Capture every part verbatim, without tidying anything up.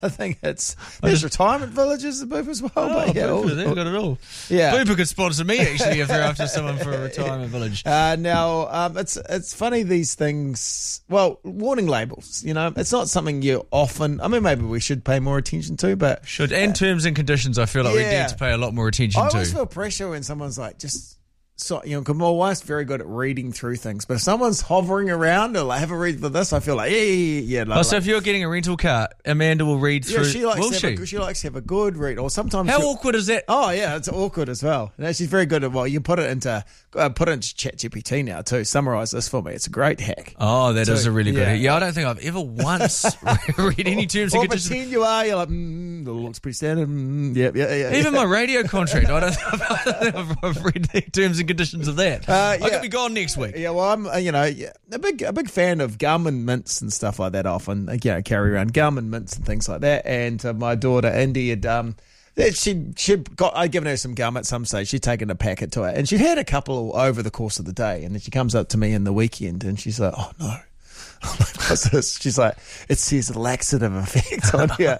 I think it's there's just, retirement villages in Boop as well. Oh, but yeah, Booper, all, they've all, got it all. Yeah, Booper could sponsor me actually if they're after someone for a retirement village. Uh, now, um, it's it's funny these things. Well, warning labels. You know, it's not something you often. I mean, maybe we should pay more attention to, but Should and uh, terms and conditions. I feel like yeah. we need to pay a lot more attention I to. always feel pressure when someone's like just. So, you know, because my wife's very good at reading through things, but if someone's hovering around or like, have a read for this, I feel like, yeah, yeah, yeah. Like, oh, so like, if you're getting a rental car, Amanda will read through. yeah, she likes, will to have she? A, she likes to have a good read, or sometimes. How she'll- awkward is that? Oh yeah, it's awkward as well. No, she's very good at well. You put it into uh, put it into ChatGPT now too. Summarize this for me. It's a great hack. Oh, that So, is a really good. yeah. Yeah, I don't think I've ever once read any terms and Or conditions. pretend you are. You're like, mm, that looks pretty standard. Mm, yeah, yeah, yeah. Even yeah. my radio contract, I don't think I've, I've read the terms and conditions of that. Uh, I yeah. could be gone next week. Yeah, well, I'm uh, you know yeah, a big a big fan of gum and mints and stuff like that. Often, uh, you know, carry around gum and mints and things like that. And uh, my daughter Indy had um, that she she got I'd given her some gum at some stage. She'd taken a packet to her, and she'd had a couple over the course of the day. And then she comes up to me in the weekend, and she's like, "Oh no." I'm like, what's this? She's like, it says laxative effect on here.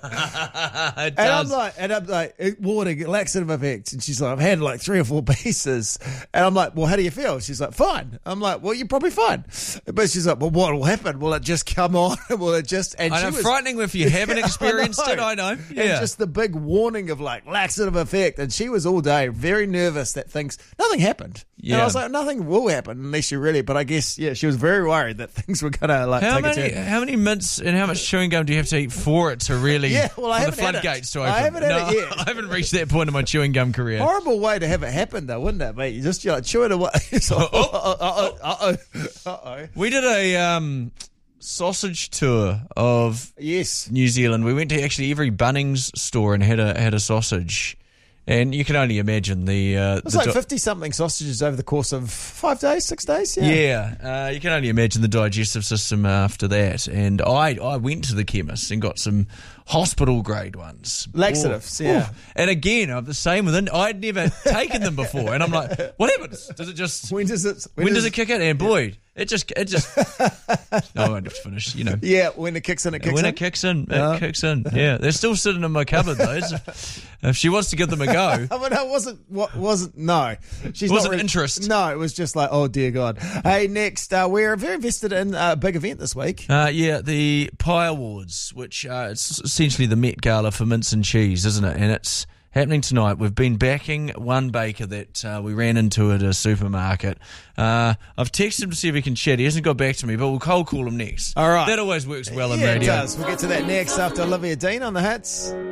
It And I'm does. like, and I'm like, warning, laxative effects. And she's like, I've had like three or four pieces. And I'm like, well, how do you feel? She's like, fine. I'm like, well, you're probably fine. But she's like, well, what will happen? Will it just come on? Will it just? And I she know, was frightening if you haven't experienced it. I know. Yeah. And just the big warning of like laxative effect. And she was all day very nervous that things, nothing happened. Yeah. And I was like, nothing will happen unless you really, but I guess, yeah, she was very worried that things were going to like How take a many turn. how many mints and how much chewing gum do you have to eat for it to really Yeah, well, I for the haven't had it. floodgates to I open? haven't had no, it yet. I haven't reached that point in my chewing gum career. Horrible way to have it happen, though, wouldn't it, mate? You just you're like chewing away. It's like, uh oh, uh oh, uh oh. We did a um, sausage tour of Yes. New Zealand. We went to actually every Bunnings store and had a had a sausage, and you can only imagine the. Uh, It's the like di- fifty something sausages over the course of five days, six days. Yeah. Yeah, uh, you can only imagine the digestive system after that. And I, I went to the chemist and got some hospital grade ones. Laxatives, Oh, yeah. oh. And again, I'm the same with. I'd never taken them before, and I'm like, what happens? Does it just When does it? when, does it kick in? And boy, it just it just. No, I won't have to finish. You know. Yeah, when it kicks in, it kicks when in. it kicks in, it Yeah. kicks in. Yeah, they're still sitting in my cupboard, those. If she wants to give them a go. I mean, it wasn't. What wasn't? No, she's Wasn't not really, interest. No, it was just like, oh dear God. Hey, next, uh, we're very invested in a big event this week. Uh, yeah, the Pie Awards, which uh, it's essentially the Met Gala for mince and cheese, isn't it? And it's happening tonight. We've been backing one baker that uh, we ran into at a supermarket. Uh, I've texted him to see if he can chat. He hasn't got back to me, but we'll cold call him next. All right. That always works well in yeah, radio. it does. We'll get to that next after Olivia Dean on the hits.